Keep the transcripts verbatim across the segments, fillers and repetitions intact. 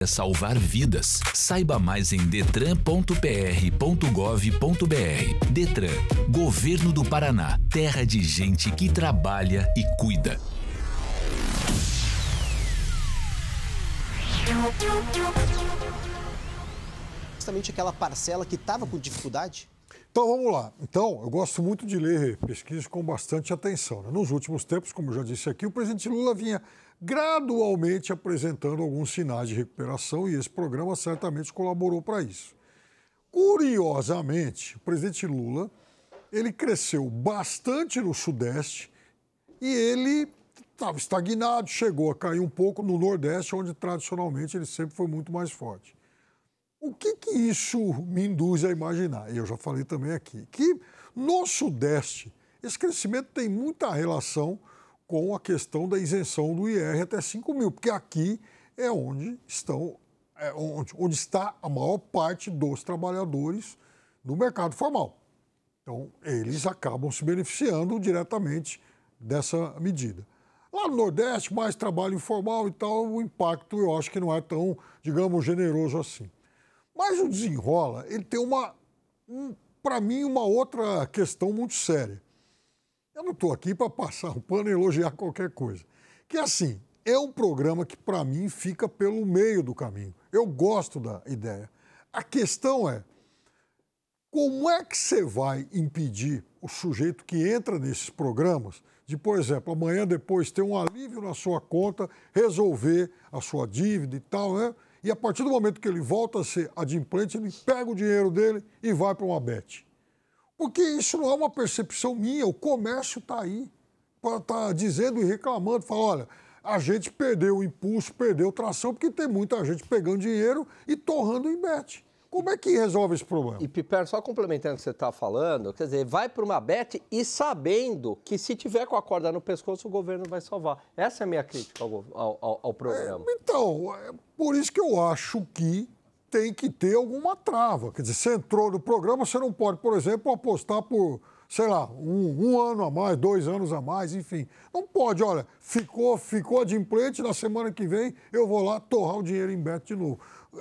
Salvar vidas. Saiba mais em detran ponto p r ponto gov ponto b r. Detran, Governo do Paraná, terra de gente que trabalha e cuida. Justamente aquela parcela que estava com dificuldade? Então, vamos lá. Então, eu gosto muito de ler pesquisas com bastante atenção, né? Nos últimos tempos, como eu já disse aqui, o presidente Lula vinha gradualmente apresentando alguns sinais de recuperação e esse programa certamente colaborou para isso. Curiosamente, o presidente Lula, ele cresceu bastante no Sudeste e ele estava estagnado, chegou a cair um pouco no Nordeste, onde tradicionalmente ele sempre foi muito mais forte. O que que isso me induz a imaginar? Eu já falei também aqui, que no Sudeste esse crescimento tem muita relação com a questão da isenção do I R até cinco mil, porque aqui é onde estão, é onde, onde está a maior parte dos trabalhadores no mercado formal. Então, eles acabam se beneficiando diretamente dessa medida. Lá no Nordeste, mais trabalho informal e tal, o impacto eu acho que não é tão, digamos, generoso assim. Mas o Desenrola, ele tem uma, um, para mim, uma outra questão muito séria. Eu não estou aqui para passar um pano e elogiar qualquer coisa. Que assim, é um programa que para mim fica pelo meio do caminho. Eu gosto da ideia. A questão é, como é que você vai impedir o sujeito que entra nesses programas de, por exemplo, amanhã depois ter um alívio na sua conta, resolver a sua dívida e tal, né? E a partir do momento que ele volta a ser adimplente, ele pega o dinheiro dele e vai para uma bet. Porque isso não é uma percepção minha, o comércio está aí, está dizendo e reclamando, fala, olha, a gente perdeu o impulso, perdeu tração, porque tem muita gente pegando dinheiro e torrando em bet. Como é que resolve esse problema? E, Piper, só complementando o que você está falando, quer dizer, vai para uma bet e sabendo que se tiver com a corda no pescoço, o governo vai salvar. Essa é a minha crítica ao, ao, ao programa. É, então, é por isso que eu acho que tem que ter alguma trava. Quer dizer, você entrou no programa, você não pode, por exemplo, apostar por, sei lá, um, um ano a mais, dois anos a mais, enfim. Não pode, olha, ficou, ficou adimplente, na semana que vem eu vou lá torrar o dinheiro em bet de novo.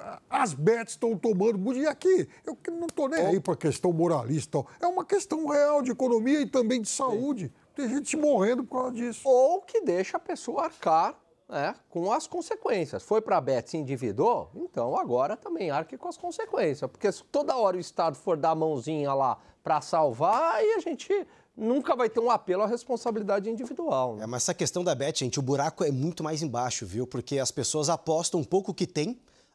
As bets estão tomando muito. E aqui, eu não estou nem aí para a questão moralista. É uma questão real de economia e também de saúde. Sim. Tem gente morrendo por causa disso. Ou que deixa a pessoa arcar, né, com as consequências. Foi para a bet, se endividou, então agora também arque com as consequências. Porque se toda hora o Estado for dar a mãozinha lá para salvar, aí a gente nunca vai ter um apelo à responsabilidade individual. Né? É, mas essa questão da bet, gente, o buraco é muito mais embaixo, viu? Porque as pessoas apostam um pouco que tem,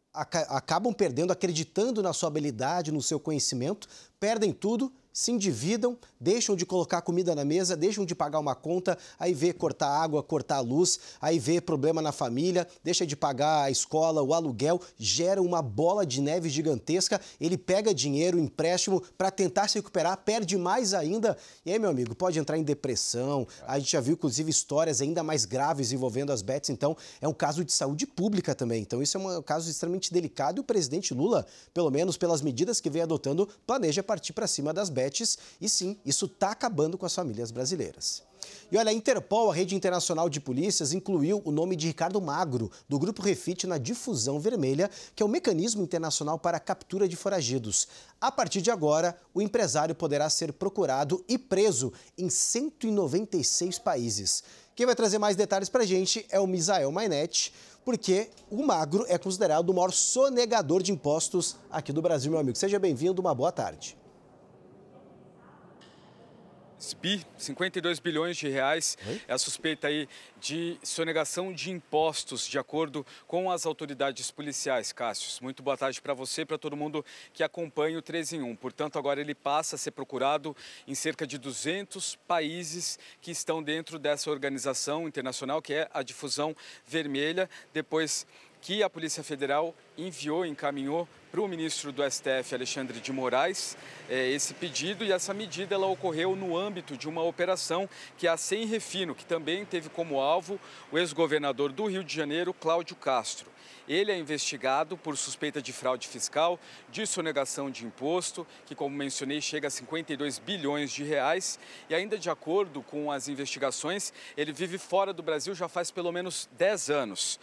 acabam perdendo, acreditando na sua habilidade, no seu conhecimento, perdem tudo, se endividam, deixam de colocar comida na mesa, deixam de pagar uma conta, aí vê cortar água, cortar a luz, aí vê problema na família, deixa de pagar a escola, o aluguel, gera uma bola de neve gigantesca, ele pega dinheiro, empréstimo para tentar se recuperar, perde mais ainda, e aí, meu amigo, pode entrar em depressão, a gente já viu, inclusive, histórias ainda mais graves envolvendo as bets, então é um caso de saúde pública também, então isso é um caso extremamente delicado e o presidente Lula, pelo menos pelas medidas que vem adotando, planeja partir para cima das bets. E sim, isso está acabando com as famílias brasileiras. E olha, a Interpol, a rede internacional de polícias, incluiu o nome de Ricardo Magro, do Grupo Refit, na Difusão Vermelha, que é o mecanismo internacional para a captura de foragidos. A partir de agora, o empresário poderá ser procurado e preso em cento e noventa e seis países. Quem vai trazer mais detalhes para a gente é o Misael Mainetti, porque o Magro é considerado o maior sonegador de impostos aqui do Brasil, meu amigo. Seja bem-vindo, uma boa tarde. S B I, cinquenta e dois bilhões de reais, Oi? É a suspeita aí de sonegação de impostos, de acordo com as autoridades policiais. Cássio, muito boa tarde para você e para todo mundo que acompanha o três em um. Portanto, agora ele passa a ser procurado em cerca de duzentos países que estão dentro dessa organização internacional, que é a Difusão Vermelha, depois que a Polícia Federal enviou, encaminhou para o ministro do S T F, Alexandre de Moraes, é, esse pedido, e essa medida ela ocorreu no âmbito de uma operação que é a Sem Refino, que também teve como alvo o ex-governador do Rio de Janeiro, Cláudio Castro. Ele é investigado por suspeita de fraude fiscal, de sonegação de imposto, que, como mencionei, chega a cinquenta e dois bilhões de reais. E ainda de acordo com as investigações, ele vive fora do Brasil já faz pelo menos dez anos.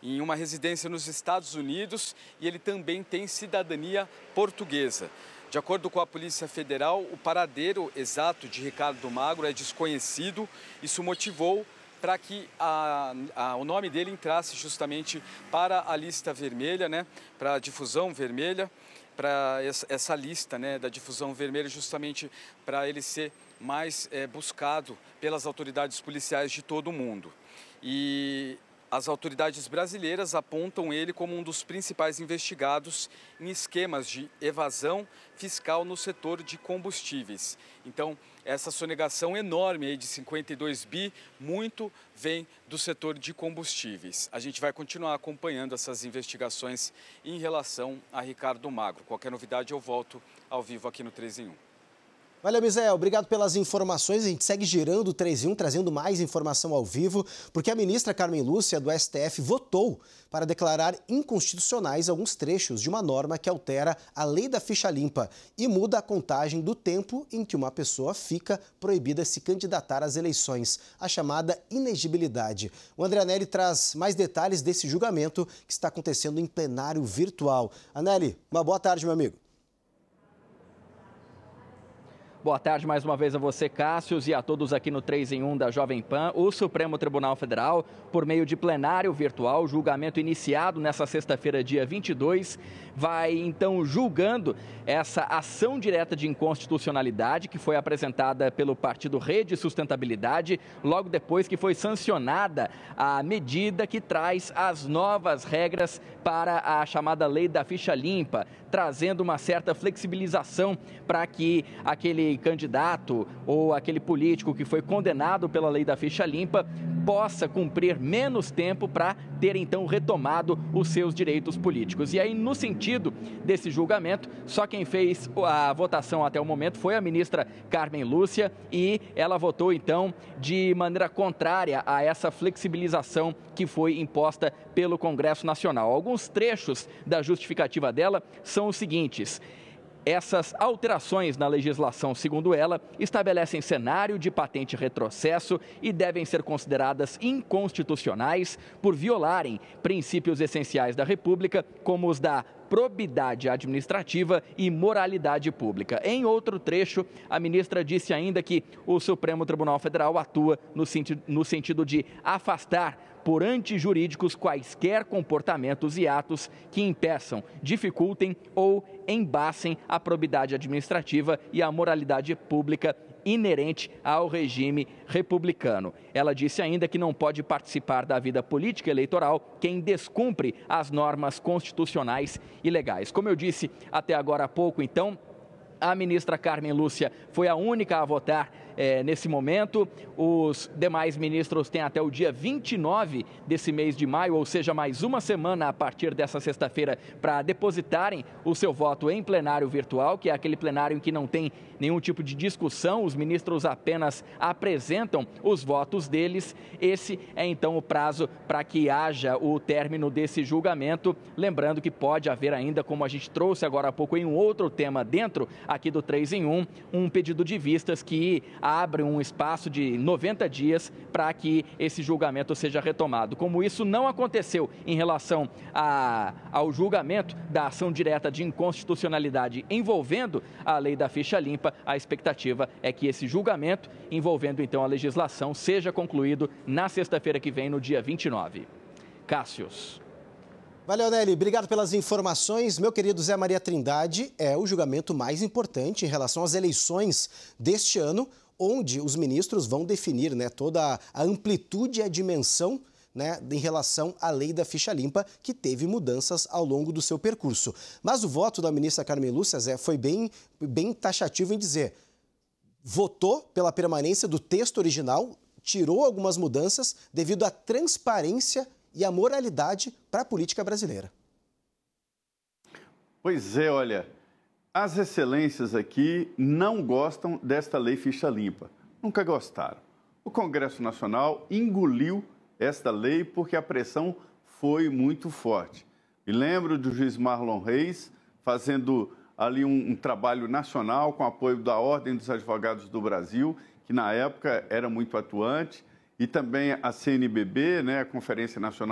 em uma residência nos Estados Unidos e ele também tem cidadania portuguesa. De acordo com a Polícia Federal, o paradeiro exato de Ricardo Magro é desconhecido. Isso motivou para que a, a, o nome dele entrasse justamente para a lista vermelha, né, para a difusão vermelha, para essa, essa lista, né, da difusão vermelha, justamente para ele ser mais é, buscado pelas autoridades policiais de todo o mundo. E as autoridades brasileiras apontam ele como um dos principais investigados em esquemas de evasão fiscal no setor de combustíveis. Então, essa sonegação enorme aí de cinquenta e dois bi, muito vem do setor de combustíveis. A gente vai continuar acompanhando essas investigações em relação a Ricardo Magro. Qualquer novidade eu volto ao vivo aqui no três em um. Valeu, Misael. Obrigado pelas informações. A gente segue girando o três em um, trazendo mais informação ao vivo, porque a ministra Carmen Lúcia, do S T F, votou para declarar inconstitucionais alguns trechos de uma norma que altera a lei da ficha limpa e muda a contagem do tempo em que uma pessoa fica proibida de se candidatar às eleições, a chamada inegibilidade. O André Anelli traz mais detalhes desse julgamento que está acontecendo em plenário virtual. Anelli, uma boa tarde, meu amigo. Boa tarde mais uma vez a você, Cássius, e a todos aqui no três em um da Jovem Pan. O Supremo Tribunal Federal, por meio de plenário virtual, julgamento iniciado nesta sexta-feira, dia vinte e dois, vai então julgando essa ação direta de inconstitucionalidade que foi apresentada pelo partido Rede Sustentabilidade, logo depois que foi sancionada a medida que traz as novas regras para a chamada lei da ficha limpa, trazendo uma certa flexibilização para que aquele candidato ou aquele político que foi condenado pela lei da ficha limpa possa cumprir menos tempo para ter então retomado os seus direitos políticos. E aí, no sentido desse julgamento, só quem fez a votação até o momento foi a ministra Carmen Lúcia e ela votou então de maneira contrária a essa flexibilização que foi imposta pelo Congresso Nacional. Alguns trechos da justificativa dela são os seguintes: essas alterações na legislação, segundo ela, estabelecem cenário de patente retrocesso e devem ser consideradas inconstitucionais por violarem princípios essenciais da República, como os da probidade administrativa e moralidade pública. Em outro trecho, a ministra disse ainda que o Supremo Tribunal Federal atua no sentido, no sentido de afastar por antijurídicos quaisquer comportamentos e atos que impeçam, dificultem ou embacem a probidade administrativa e a moralidade pública inerente ao regime republicano. Ela disse ainda que não pode participar da vida política eleitoral quem descumpre as normas constitucionais e legais. Como eu disse até agora há pouco, então, a ministra Carmen Lúcia foi a única a votar é, nesse momento. Os demais ministros têm até o dia vinte e nove desse mês de maio, ou seja, mais uma semana a partir dessa sexta-feira, para depositarem o seu voto em plenário virtual, que é aquele plenário em que não tem nenhum tipo de discussão, os ministros apenas apresentam os votos deles. Esse é então o prazo para que haja o término desse julgamento. Lembrando que pode haver ainda, como a gente trouxe agora há pouco em um outro tema dentro aqui do três em um, um pedido de vistas que abre um espaço de noventa dias para que esse julgamento seja retomado. Como isso não aconteceu em relação a, ao julgamento da ação direta de inconstitucionalidade envolvendo a lei da ficha limpa, a expectativa é que esse julgamento envolvendo então a legislação seja concluído na sexta-feira que vem, no dia vinte e nove. Cássius. Valeu, Nelly. Obrigado pelas informações. Meu querido Zé Maria Trindade, é o julgamento mais importante em relação às eleições deste ano, onde os ministros vão definir, né, toda a amplitude e a dimensão, né, em relação à lei da ficha limpa, que teve mudanças ao longo do seu percurso. Mas o voto da ministra Carmen Lúcia, Zé, foi bem, bem taxativo em dizer: votou pela permanência do texto original, tirou algumas mudanças devido à transparência e à moralidade para a política brasileira. Pois é, olha, as excelências aqui não gostam desta lei ficha limpa. Nunca gostaram. O Congresso Nacional engoliu esta lei porque a pressão foi muito forte. Me lembro do juiz Marlon Reis fazendo ali um, um trabalho nacional com apoio da Ordem dos Advogados do Brasil, que na época era muito atuante, e também a C N B B, né, a Conferência Nacional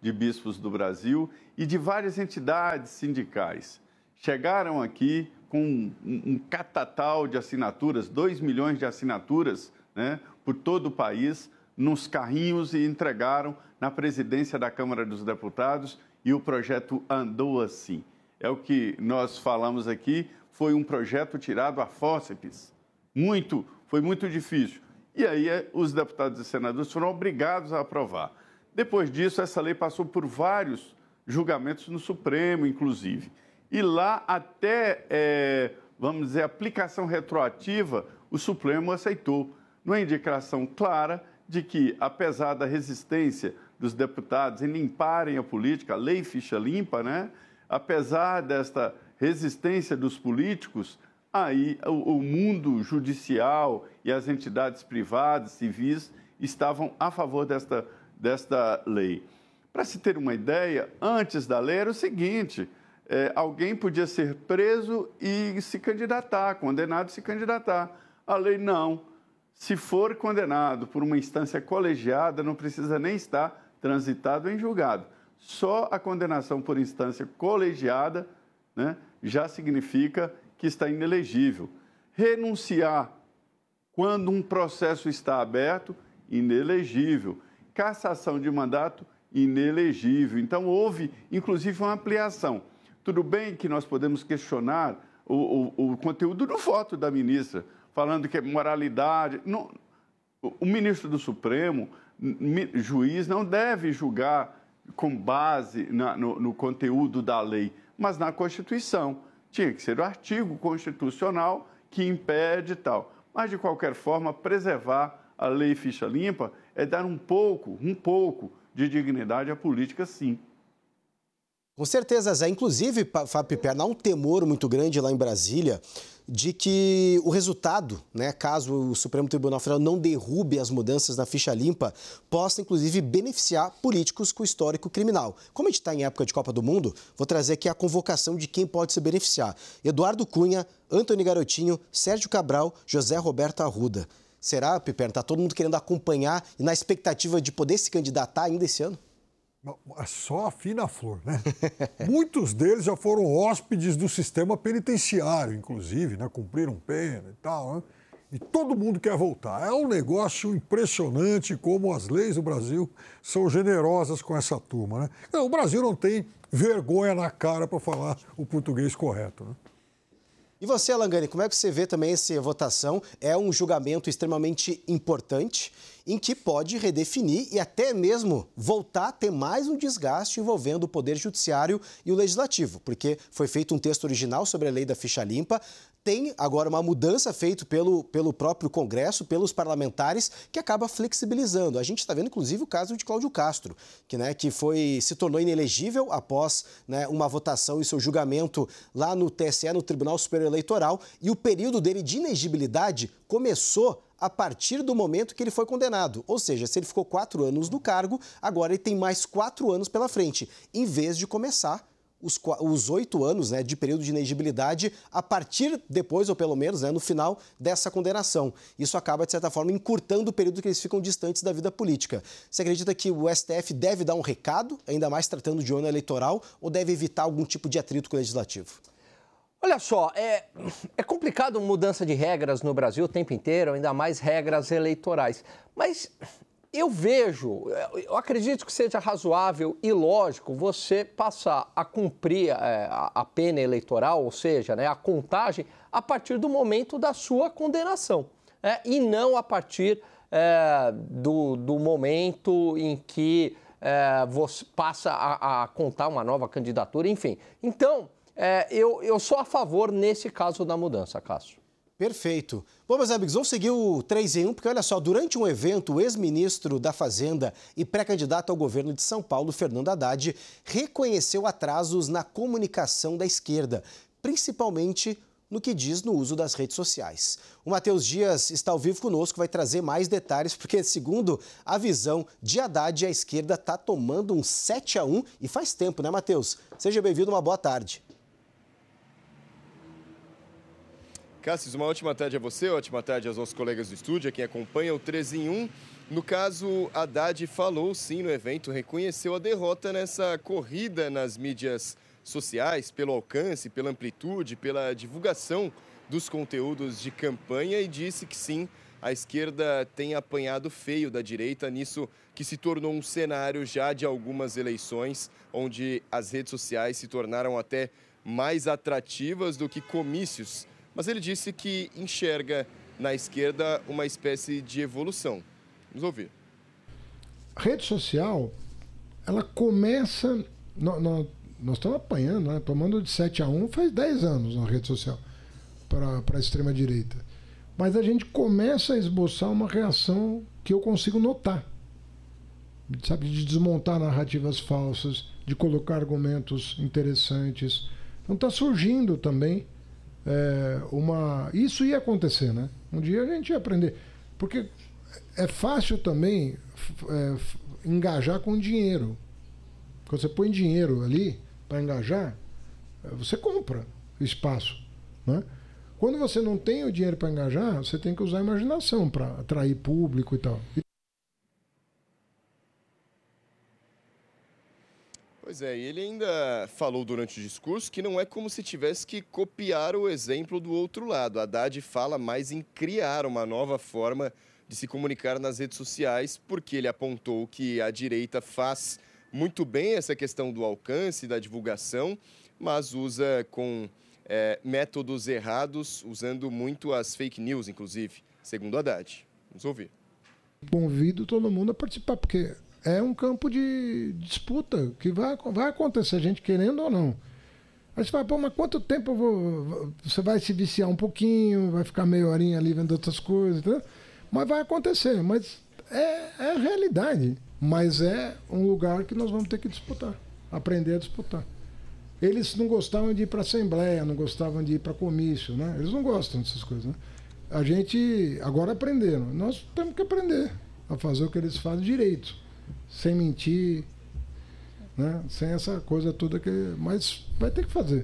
de Bispos do Brasil e de várias entidades sindicais. Chegaram aqui com um, um catatal de assinaturas, dois milhões de assinaturas, né, por todo o país, nos carrinhos e entregaram na presidência da Câmara dos Deputados e o projeto andou assim. É o que nós falamos aqui, foi um projeto tirado a fórceps. Muito, foi muito difícil. E aí os deputados e senadores foram obrigados a aprovar. Depois disso, essa lei passou por vários julgamentos no Supremo, inclusive. E lá, até, é, vamos dizer, aplicação retroativa, o Supremo aceitou, numa indicação clara de que, apesar da resistência dos deputados em limparem a política, a lei ficha limpa, né? Apesar desta resistência dos políticos, aí o, o mundo judicial e as entidades privadas, civis, estavam a favor desta, desta lei. Para se ter uma ideia, antes da lei era o seguinte, é, alguém podia ser preso e se candidatar, condenado e se candidatar. A lei não. Se for condenado por uma instância colegiada, não precisa nem estar transitado em julgado. Só a condenação por instância colegiada, né, já significa que está inelegível. Renunciar quando um processo está aberto, inelegível. Cassação de mandato, inelegível. Então, houve, inclusive, uma ampliação. Tudo bem que nós podemos questionar o, o, o conteúdo do voto da ministra, falando que é moralidade. Não, o ministro do Supremo, juiz, não deve julgar com base na, no, no conteúdo da lei, mas na Constituição. Tinha que ser o artigo constitucional que impede e tal. Mas, de qualquer forma, preservar a lei ficha limpa é dar um pouco, um pouco de dignidade à política, sim. Com certeza, Zé. Inclusive, Fábio Piperno, há um temor muito grande lá em Brasília de que o resultado, né, caso o Supremo Tribunal Federal não derrube as mudanças na ficha limpa, possa, inclusive, beneficiar políticos com histórico criminal. Como a gente está em época de Copa do Mundo, vou trazer aqui a convocação de quem pode se beneficiar. Eduardo Cunha, Antony Garotinho, Sérgio Cabral, José Roberto Arruda. Será, Piperno, está todo mundo querendo acompanhar e na expectativa de poder se candidatar ainda esse ano? É só a fina flor, né? Muitos deles já foram hóspedes do sistema penitenciário, inclusive, né? Cumpriram pena e tal, né? E todo mundo quer voltar. É um negócio impressionante como as leis do Brasil são generosas com essa turma, né? Não, o Brasil não tem vergonha na cara para falar o português correto, né? E você, Alangani, como é que você vê também essa votação? É um julgamento extremamente importante em que pode redefinir e até mesmo voltar a ter mais um desgaste envolvendo o Poder Judiciário e o Legislativo, porque foi feito um texto original sobre a lei da ficha limpa. Tem agora uma mudança feita pelo, pelo próprio Congresso, pelos parlamentares, que acaba flexibilizando. A gente está vendo, inclusive, o caso de Cláudio Castro, que, né, que foi, se tornou inelegível após, né, uma votação e seu julgamento lá no T S E, no Tribunal Superior Eleitoral, e o período dele de inegibilidade começou a partir do momento que ele foi condenado. Ou seja, se ele ficou quatro anos no cargo, agora ele tem mais quatro anos pela frente, em vez de começar os oito anos, né, de período de inegibilidade a partir depois, ou pelo menos, né, no final dessa condenação. Isso acaba, de certa forma, encurtando o período que eles ficam distantes da vida política. Você acredita que o S T F deve dar um recado, ainda mais tratando de ano eleitoral, ou deve evitar algum tipo de atrito com o Legislativo? Olha só, é, é complicado mudança de regras no Brasil o tempo inteiro, ainda mais regras eleitorais. Mas eu vejo, eu acredito que seja razoável e lógico você passar a cumprir é, a, a pena eleitoral, ou seja, né, a contagem, a partir do momento da sua condenação, né, e não a partir é, do, do momento em que é, você passa a, a contar uma nova candidatura, enfim. Então, é, eu, eu sou a favor, nesse caso, da mudança, Cássio. Perfeito. Bom, meus amigos, vamos seguir o três em um, porque olha só, durante um evento, o ex-ministro da Fazenda e pré-candidato ao governo de São Paulo, Fernando Haddad, reconheceu atrasos na comunicação da esquerda, principalmente no que diz no uso das redes sociais. O Matheus Dias está ao vivo conosco, vai trazer mais detalhes, porque segundo a visão de Haddad, a esquerda está tomando um sete a um e faz tempo, né, Matheus? Seja bem-vindo, uma boa tarde. Cássio, uma ótima tarde a você, ótima tarde aos nossos colegas do estúdio, a quem acompanha o três em um. No caso, Haddad falou sim no evento, reconheceu a derrota nessa corrida nas mídias sociais, pelo alcance, pela amplitude, pela divulgação dos conteúdos de campanha e disse que sim, a esquerda tem apanhado feio da direita nisso que se tornou um cenário já de algumas eleições, onde as redes sociais se tornaram até mais atrativas do que comícios. Mas ele disse que enxerga na esquerda uma espécie de evolução. Vamos ouvir. A rede social, ela começa... Nós, nós, nós estamos apanhando, né? Tomando de sete a um faz dez anos na rede social para a extrema-direita. Mas a gente começa a esboçar uma reação que eu consigo notar. Sabe, de desmontar narrativas falsas, de colocar argumentos interessantes. Então está surgindo também é, uma... Isso ia acontecer, né? Um dia a gente ia aprender. Porque é fácil também é, engajar com dinheiro. Quando você põe dinheiro ali para engajar, você compra espaço, né? Quando você não tem o dinheiro para engajar, você tem que usar a imaginação para atrair público e tal. Pois é, e ele ainda falou durante o discurso que não é como se tivesse que copiar o exemplo do outro lado. Haddad fala mais em criar uma nova forma de se comunicar nas redes sociais, porque ele apontou que a direita faz muito bem essa questão do alcance, da divulgação, mas usa com é, métodos errados, usando muito as fake news, inclusive, segundo Haddad. Vamos ouvir. Convido todo mundo a participar, porque é um campo de disputa que vai, vai acontecer, a gente querendo ou não. Aí você fala, pô, mas quanto tempo eu vou... Você vai se viciar um pouquinho, vai ficar meia horinha ali vendo outras coisas, entendeu? Mas vai acontecer, mas é, é a realidade. Mas é um lugar que nós vamos ter que disputar, aprender a disputar. Eles não gostavam de ir para a Assembleia, não gostavam de ir para comício, né? Eles não gostam dessas coisas, né? A gente agora aprenderam. Nós temos que aprender a fazer o que eles fazem direito, sem mentir, né? Sem essa coisa toda que... Mas vai ter que fazer.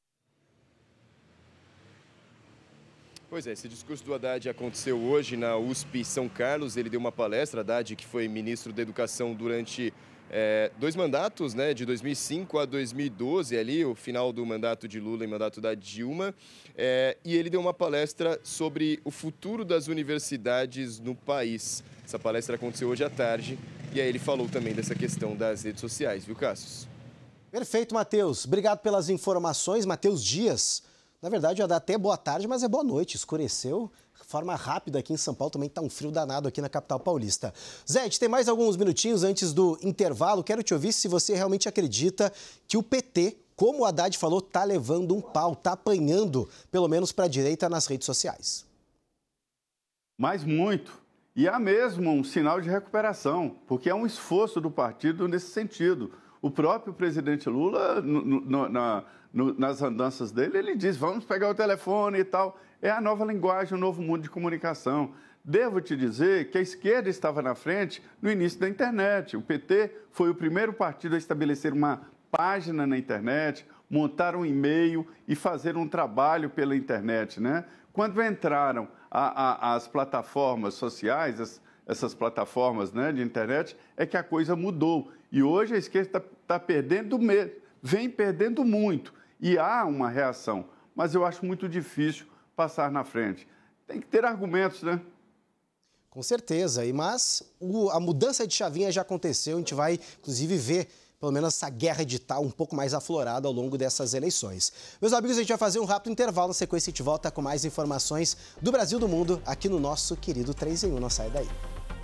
Pois é, esse discurso do Haddad aconteceu hoje na U S P São Carlos. Ele deu uma palestra, Haddad, que foi ministro da Educação durante é, dois mandatos, né, de dois mil e cinco a dois mil e doze, ali, o final do mandato de Lula e mandato da Dilma. É, e ele deu uma palestra sobre o futuro das universidades no país. Essa palestra aconteceu hoje à tarde e aí ele falou também dessa questão das redes sociais, viu, Cássio? Perfeito, Matheus. Obrigado pelas informações, Matheus Dias. Na verdade, já dá até boa tarde, mas é boa noite. Escureceu de forma rápida aqui em São Paulo. Também está um frio danado aqui na capital paulista. Zé, a gente tem mais alguns minutinhos antes do intervalo. Quero te ouvir se você realmente acredita que o P T, como o Haddad falou, está levando um pau, está apanhando, pelo menos para a direita, nas redes sociais. Mas muito. E há mesmo um sinal de recuperação, porque é um esforço do partido nesse sentido. O próprio presidente Lula, no, no, na, no, nas andanças dele, ele diz, vamos pegar o telefone e tal. É a nova linguagem, o novo mundo de comunicação. Devo te dizer que a esquerda estava na frente no início da internet. O P T foi o primeiro partido a estabelecer uma página na internet, montar um e-mail e fazer um trabalho pela internet, né? Quando entraram a, a, as plataformas sociais, as, essas plataformas, né, de internet, é que a coisa mudou. E hoje a esquerda está tá perdendo mesmo, vem perdendo muito. E há uma reação, mas eu acho muito difícil passar na frente. Tem que ter argumentos, né? Com certeza, e mas o, a mudança de chavinha já aconteceu, a gente vai, inclusive, ver pelo menos essa guerra edital um pouco mais aflorada ao longo dessas eleições. Meus amigos, a gente vai fazer um rápido intervalo, na sequência a gente volta com mais informações do Brasil e do mundo aqui no nosso querido três em um, não sai daí.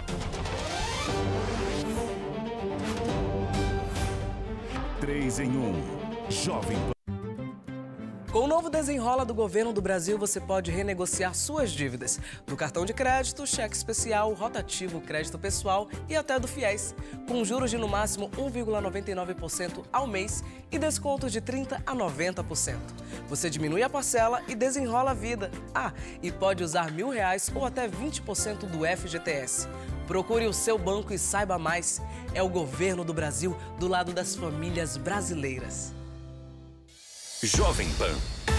três em um, Jovem Pan. Com o novo Desenrola do Governo do Brasil, você pode renegociar suas dívidas. Do cartão de crédito, cheque especial, rotativo, crédito pessoal e até do FIES. Com juros de no máximo um vírgula noventa e nove por cento ao mês e descontos de trinta por cento a noventa por cento. Você diminui a parcela e desenrola a vida. Ah, e pode usar mil reais ou até vinte por cento do F G T S. Procure o seu banco e saiba mais. É o Governo do Brasil do lado das famílias brasileiras. Jovem Pan.